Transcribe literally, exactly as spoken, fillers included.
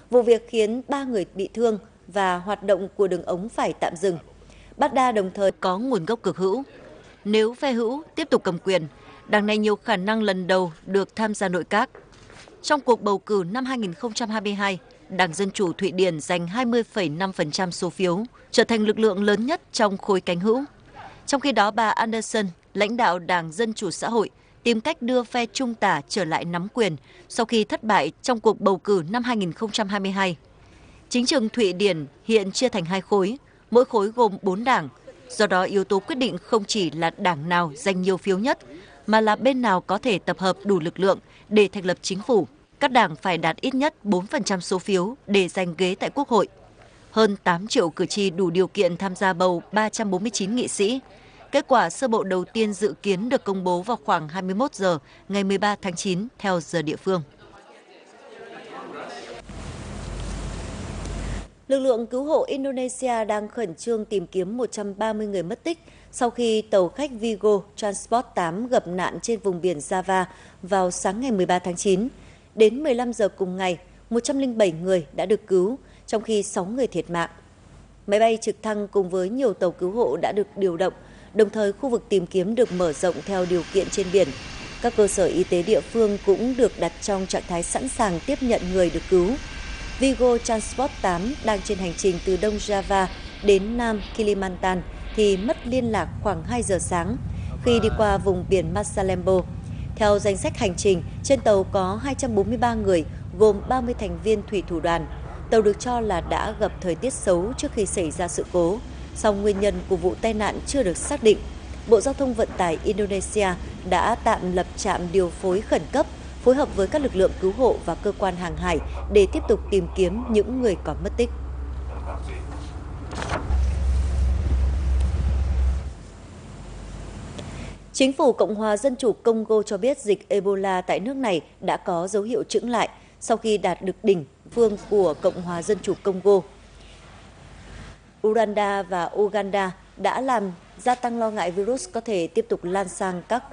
Vụ việc khiến ba người bị thương và hoạt động của đường ống phải tạm dừng. Baghdad đồng thời có nguồn gốc cực hữu. Nếu phe hữu tiếp tục cầm quyền, đảng này nhiều khả năng lần đầu được tham gia nội các. Trong cuộc bầu cử năm hai nghìn không trăm hai mươi hai, Đảng Dân Chủ Thụy Điển giành hai mươi phẩy năm phần trăm số phiếu, trở thành lực lượng lớn nhất trong khối cánh hữu. Trong khi đó, bà Anderson, lãnh đạo Đảng Dân Chủ Xã hội, tìm cách đưa phe trung tả trở lại nắm quyền sau khi thất bại trong cuộc bầu cử năm hai nghìn không trăm hai mươi hai. Chính trường Thụy Điển hiện chia thành hai khối, mỗi khối gồm bốn đảng. Do đó, yếu tố quyết định không chỉ là đảng nào giành nhiều phiếu nhất, mà là bên nào có thể tập hợp đủ lực lượng để thành lập chính phủ. Các đảng phải đạt ít nhất bốn phần trăm số phiếu để giành ghế tại Quốc hội. Hơn tám triệu cử tri đủ điều kiện tham gia bầu ba trăm bốn mươi chín nghị sĩ. Kết quả sơ bộ đầu tiên dự kiến được công bố vào khoảng hai mươi mốt giờ ngày mười ba tháng chín theo giờ địa phương. Lực lượng cứu hộ Indonesia đang khẩn trương tìm kiếm một trăm ba mươi người mất tích sau khi tàu khách Vigo Transport tám gặp nạn trên vùng biển Java vào sáng ngày mười ba tháng chín. Đến mười lăm giờ cùng ngày, một trăm lẻ bảy người đã được cứu, trong khi sáu người thiệt mạng. Máy bay trực thăng cùng với nhiều tàu cứu hộ đã được điều động, đồng thời khu vực tìm kiếm được mở rộng theo điều kiện trên biển. Các cơ sở y tế địa phương cũng được đặt trong trạng thái sẵn sàng tiếp nhận người được cứu. Vigo Transport tám đang trên hành trình từ Đông Java đến Nam Kalimantan thì mất liên lạc khoảng hai giờ sáng khi đi qua vùng biển Masalembo. Theo danh sách hành trình, trên tàu có hai trăm bốn mươi ba người, gồm ba mươi thành viên thủy thủ đoàn. Tàu được cho là đã gặp thời tiết xấu trước khi xảy ra sự cố, song nguyên nhân của vụ tai nạn chưa được xác định. Bộ Giao thông Vận tải Indonesia đã tạm lập trạm điều phối khẩn cấp, phối hợp với các lực lượng cứu hộ và cơ quan hàng hải để tiếp tục tìm kiếm những người còn mất tích. Chính phủ Cộng hòa Dân chủ Congo cho biết dịch Ebola tại nước này đã có dấu hiệu chững lại sau khi đạt được đỉnh phương của Cộng hòa Dân chủ Congo. Rwanda và Uganda đã làm gia tăng lo ngại virus có thể tiếp tục lan sang các